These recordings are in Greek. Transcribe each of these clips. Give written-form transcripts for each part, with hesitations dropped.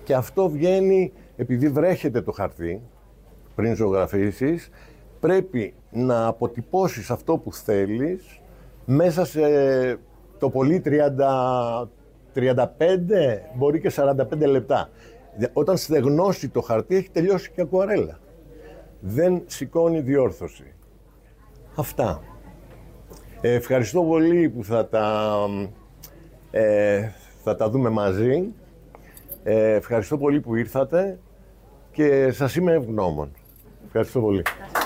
Και αυτό βγαίνει επειδή βρέχεται το χαρτί πριν ζωγραφίσεις, πρέπει να αποτυπώσεις αυτό που θέλεις μέσα σε το πολύ 35, μπορεί και 45 λεπτά. Όταν στεγνώσει το χαρτί έχει τελειώσει και ακουαρέλα. Δεν σηκώνει διόρθωση. Αυτά. Ευχαριστώ πολύ που θα τα δούμε μαζί. Ευχαριστώ πολύ που ήρθατε και σας είμαι ευγνώμων. Ευχαριστώ πολύ.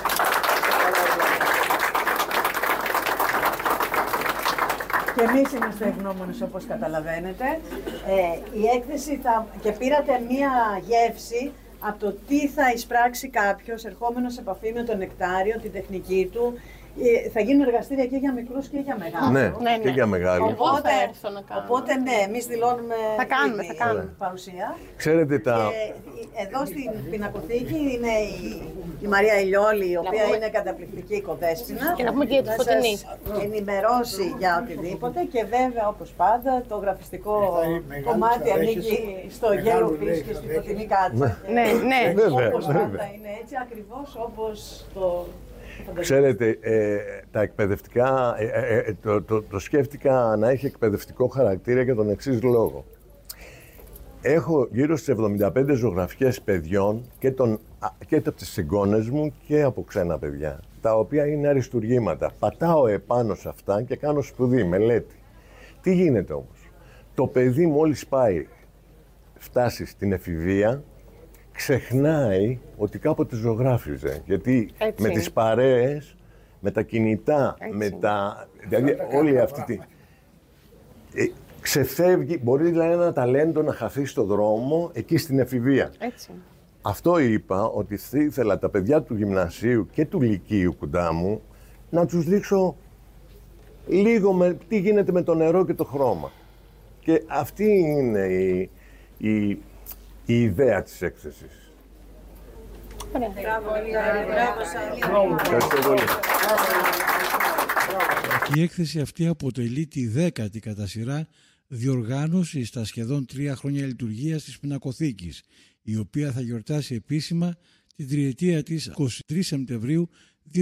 Και εμείς είμαστε ευγνώμονες, όπως καταλαβαίνετε. Η έκθεση και πήρατε μία γεύση από το τι θα εισπράξει κάποιος ερχόμενος σε επαφή με το νεκτάριο, την τεχνική του. Θα γίνουν εργαστήρια και για μικρούς και για μεγάλους. Ναι, και για μεγάλους. Οπότε ναι, εμείς δηλώνουμε θα κάνουμε παρουσία. Ξέρετε εδώ στην πινακοθήκη είναι η Μαρία Ηλιόλη, η οποία είναι καταπληκτική οικοδέσποινα. Και να πούμε και για τη Φωτεινή. Θα ενημερώσει για οτιδήποτε και βέβαια, όπως πάντα, το γραφιστικό κομμάτι ανήκει στο Γέρο Φύση και στη Φωτεινή Κάτσα. Ναι, όπως πάντα είναι έτσι, ακριβώς όπως το... Ξέρετε, τα εκπαιδευτικά, το σκέφτηκα να έχει εκπαιδευτικό χαρακτήρα για τον εξής λόγο. Έχω γύρω στις 75 ζωγραφιές παιδιών και από τις εγγόνες μου και από ξένα παιδιά, τα οποία είναι αριστουργήματα. Πατάω επάνω σε αυτά και κάνω σπουδή, μελέτη. Τι γίνεται όμως? Το παιδί μόλις φτάσει στην εφηβεία, ξεχνάει ότι κάποτε ζωγράφιζε, γιατί με τις παρέες, με τα κινητά, δηλαδή όλη αυτή τη... ξεφεύγει, μπορεί δηλαδή ένα ταλέντο να χαθεί στο δρόμο εκεί στην εφηβεία. Έτσι. Αυτό είπα, ότι ήθελα τα παιδιά του γυμνασίου και του λυκείου κοντά μου να τους δείξω λίγο τι γίνεται με το νερό και το χρώμα. Και αυτή είναι η ιδέα της έκθεσης. Η έκθεση αυτή αποτελεί τη 10η κατά σειρά διοργάνωση στα σχεδόν 3 χρόνια λειτουργίας της Πινακοθήκης, η οποία θα γιορτάσει επίσημα την τριετία της 23 Σεπτεμβρίου 2026.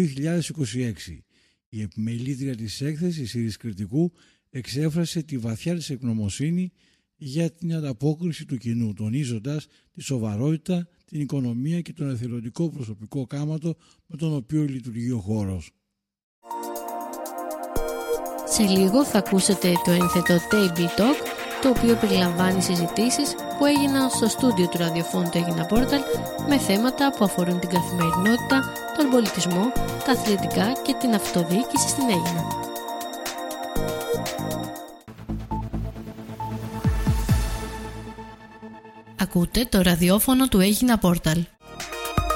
Η επιμελήτρια της έκθεσης, Ήρης Κρητικού, εξέφρασε τη βαθιά της ευγνωμοσύνη για την ανταπόκριση του κοινού, τονίζοντας τη σοβαρότητα, την οικονομία και τον εθελοντικό προσωπικό κάματο με τον οποίο λειτουργεί ο χώρος. Σε λίγο θα ακούσετε το ένθετο Table Talk, το οποίο περιλαμβάνει συζητήσεις που έγιναν στο στούντιο του ραδιοφώνου του Αίγινα Πόρταλ με θέματα που αφορούν την καθημερινότητα, τον πολιτισμό, τα αθλητικά και την αυτοδιοίκηση στην Αίγινα. Ακούτε το ραδιόφωνο του Αίγινα Πόρταλ.